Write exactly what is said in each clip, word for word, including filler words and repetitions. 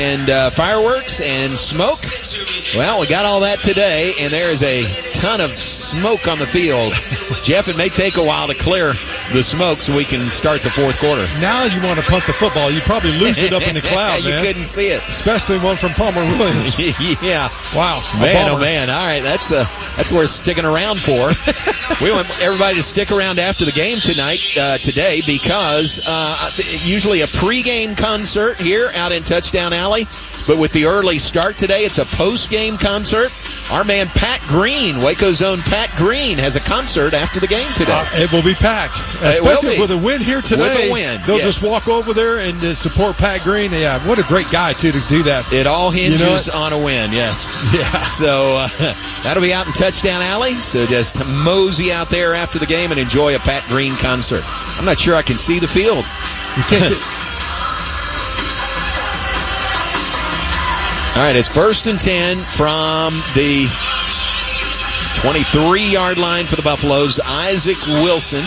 and uh, fireworks and smoke. Well, we got all that today, and there is a ton of smoke on the field. Jeff, it may take a while to clear the smoke so we can start the fourth quarter. Now you want to punt the football. You probably lose it up in the cloud, You man. couldn't see it. Especially one from Palmer Williams. Yeah. Wow. Man, oh, man. All right, that's uh, that's worth sticking around for. We want everybody to stick around after the game tonight, uh, today, because uh, usually a pregame concert here out in Touchdown Alley. But with the early start today, it's a post-game concert. Our man Pat Green, Waco's own Pat Green, has a concert after the game today. Uh, it will be packed, especially with a win here today. With a win, they'll yes. just walk over there and uh, support Pat Green. Yeah, what a great guy too to do that. It all hinges you know on a win. Yes. Yeah. So uh, that'll be out in Touchdown Alley. So just mosey out there after the game and enjoy a Pat Green concert. I'm not sure I can see the field. You can't. All right, it's first and ten from the twenty-three-yard line for the Buffaloes. Isaac Wilson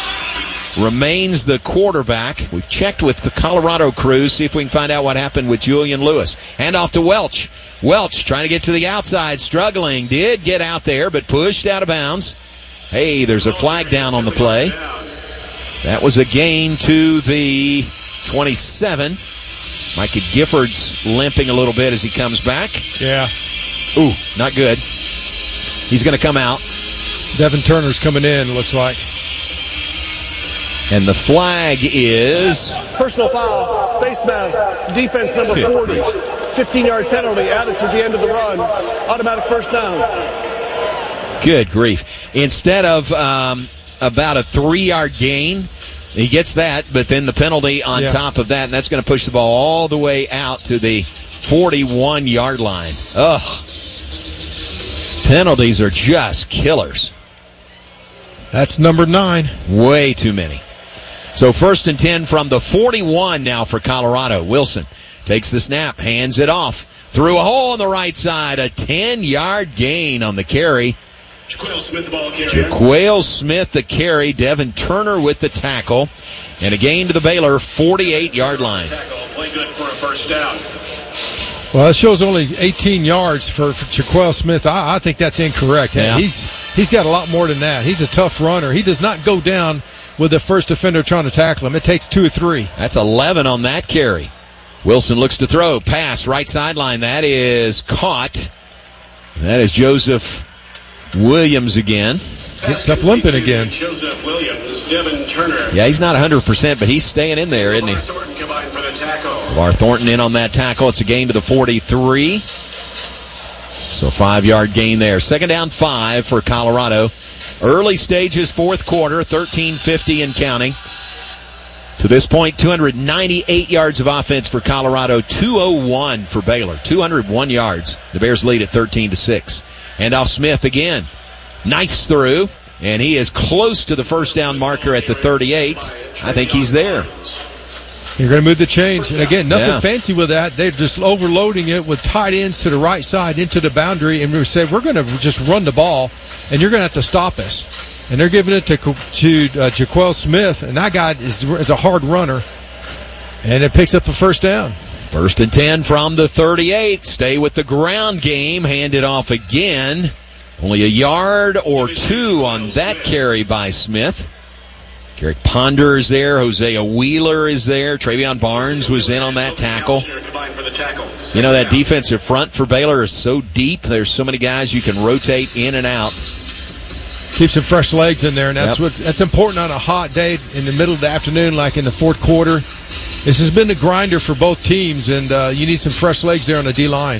remains the quarterback. We've checked with the Colorado crew, see if we can find out what happened with Julian Lewis. Hand off to Welch. Welch trying to get to the outside, struggling. Did get out there, but pushed out of bounds. Hey, there's a flag down on the play. That was a gain to the twenty-seven. Micah Gifford's limping a little bit as he comes back. Yeah. Ooh, not good. He's going to come out. Devin Turner's coming in, looks like. And the flag is... Personal foul, face mask, defense number forty. fifteen-yard penalty added to the end of the run. Automatic first down. Good grief. Instead of um, about a three-yard gain... He gets that, but then the penalty on yeah. top of that, and that's going to push the ball all the way out to the forty-one-yard line. Ugh. Penalties are just killers. That's number nine. Way too many. So first and ten from the forty-one now for Colorado. Wilson takes the snap, hands it off. Through a hole on the right side, a ten-yard gain on the carry. Jaquale Smith, the ball carrier. Jaquale Smith, the carry. Devin Turner with the tackle. And a gain to the Baylor forty-eight-yard line. Tackle, play good for a first down. Well, it shows only eighteen yards for, for Jaquale Smith. I, I think that's incorrect. Yeah. He's He's got a lot more than that. He's a tough runner. He does not go down with the first defender trying to tackle him. It takes two or three. That's eleven on that carry. Wilson looks to throw. Pass, right sideline. That is caught. That is Joseph Williams again. Gets up limping again. Joseph Williams, Devin Turner. Yeah, he's not one hundred percent, but he's staying in there, isn't he? LeVar Thornton combined for the tackle. LeVar Thornton in on that tackle. It's a gain to the forty-three. So five-yard gain there. Second down, five for Colorado. Early stages, fourth quarter, thirteen fifty and counting. To this point, two hundred ninety-eight yards of offense for Colorado, two oh one for Baylor. two hundred one yards. The Bears lead at thirteen to six. And off Smith again. Knifes through, and he is close to the first down marker at the thirty-eight. I think he's there. You're going to move the chains. And again, nothing Yeah. fancy with that. They're just overloading it with tight ends to the right side into the boundary. And we say, we're going to just run the ball, and you're going to have to stop us. And they're giving it to, to uh, Jaquale Smith, and that guy is, is a hard runner. And it picks up a first down. First and ten from the thirty-eight. Stay with the ground game. Hand it off again. Only a yard or two on that carry by Smith. Garrett Ponder is there. Hosea Wheeler is there. Travion Barnes was in on that tackle. You know, that defensive front for Baylor is so deep. There's so many guys you can rotate in and out. Keep some fresh legs in there, and that's Yep. what that's important on a hot day in the middle of the afternoon, like in the fourth quarter. This has been the grinder for both teams, and uh, you need some fresh legs there on the D-line.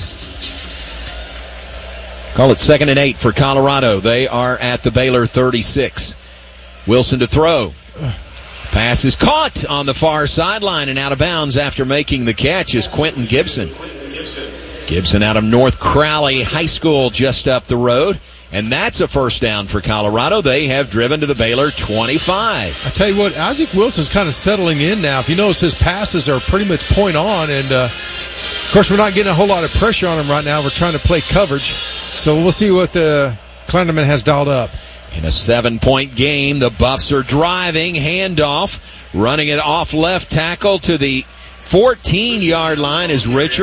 Call it second and eight for Colorado. They are at the Baylor thirty-six. Wilson to throw. Pass is caught on the far sideline and out of bounds after making the catch is Quentin Gibson. Gibson out of North Crowley High School just up the road. And that's a first down for Colorado. They have driven to the Baylor twenty-five. I tell you what, Isaac Wilson's kind of settling in now. If you notice, his passes are pretty much point on. And, uh, of course, we're not getting a whole lot of pressure on him right now. We're trying to play coverage. So we'll see what the Kleinerman has dialed up. In a seven-point game, the Buffs are driving. Handoff. Running it off left tackle to the fourteen-yard line is Richard.